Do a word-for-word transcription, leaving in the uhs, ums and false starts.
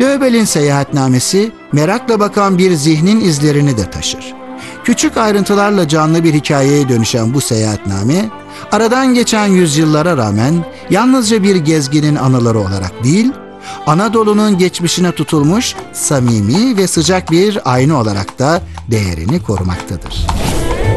Döbel'in seyahatnamesi merakla bakan bir zihnin izlerini de taşır. Küçük ayrıntılarla canlı bir hikayeye dönüşen bu seyahatname, aradan geçen yüzyıllara rağmen yalnızca bir gezginin anıları olarak değil, Anadolu'nun geçmişine tutulmuş samimi ve sıcak bir ayna olarak da değerini korumaktadır.